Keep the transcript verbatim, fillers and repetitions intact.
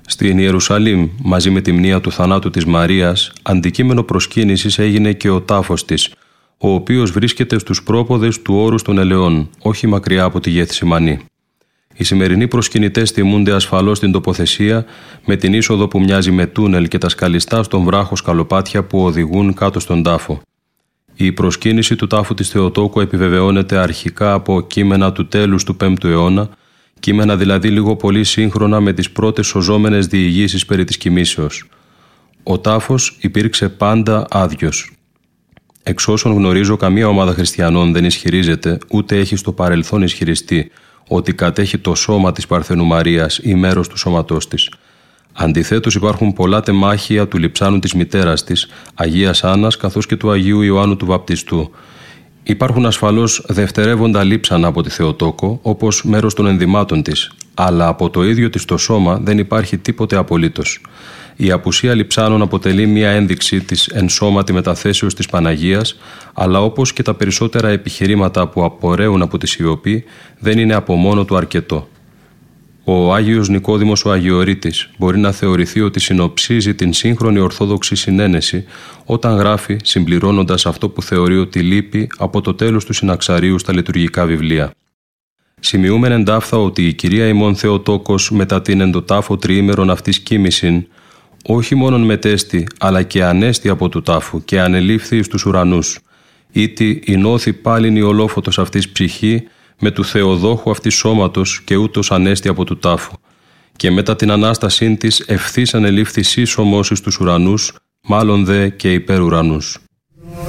Στην Ιερουσαλήμ, μαζί με τη μνήα του θανάτου της Μαρίας, αντικείμενο προσκύνησης έγινε και ο τάφος της, ο οποίος βρίσκεται στους πρόποδες του όρους των Ελαιών, όχι μακριά από τη Γεθσιμανή. Οι σημερινοί προσκυνητές τιμούνται ασφαλώς στην τοποθεσία, με την είσοδο που μοιάζει με τούνελ και τα σκαλιστά στον βράχο σκαλοπάτια που οδηγούν κάτω στον τάφο. Η προσκύνηση του τάφου της Θεοτόκου επιβεβαιώνεται αρχικά από κείμενα του τέλους του πέμπτου αιώνα, κείμενα δηλαδή λίγο πολύ σύγχρονα με τις πρώτες σωζόμενες διηγήσεις περί της κοιμήσεως. Ο τάφος υπήρξε πάντα άδειος. Εξ όσων γνωρίζω, καμία ομάδα χριστιανών δεν ισχυρίζεται, ούτε έχει στο παρελθόν ισχυριστεί, ότι κατέχει το σώμα της Παρθενού Μαρίας ή μέρος του σώματός της. Αντιθέτως, υπάρχουν πολλά τεμάχια του λειψάνου της μητέρας της, Αγίας Άννας, καθώς και του Αγίου Ιωάννου του Βαπτιστού. Υπάρχουν ασφαλώς δευτερεύοντα λείψανα από τη Θεοτόκο, όπως μέρος των ενδυμάτων της, αλλά από το ίδιο της το σώμα δεν υπάρχει τίποτε απολύτως. Η απουσία λειψάνων αποτελεί μία ένδειξη της ενσώματη μεταθέσεως της Παναγίας, αλλά όπως και τα περισσότερα επιχειρήματα που απορρέουν από τη σιωπή, δεν είναι από μόνο του αρκετό. Ο Άγιος Νικόδημος ο Αγιορείτης μπορεί να θεωρηθεί ότι συνοψίζει την σύγχρονη ορθόδοξη συνένεση όταν γράφει, συμπληρώνοντας αυτό που θεωρεί ότι λείπει από το τέλος του Συναξαρίου στα λειτουργικά βιβλία. Σημειούμεν εντάφθα ότι η Κυρία ημών Θεοτόκος μετά την εντοτάφο τριήμερον αυτής κοίμησιν, όχι μόνον μετέστη, αλλά και ανέστη από του τάφου και ανελήφθη στους ουρανούς, ήτι εινώθη πάλιν η ολόφωτος αυτής ψυχή, με του Θεοδόχου αυτής σώματος και ούτως ανέστη από του τάφου. Και μετά την Ανάστασήν της ευθύς ανελήφθη σύσσωμος εις τους ουρανούς, μάλλον δε και υπέρ ουρανούς.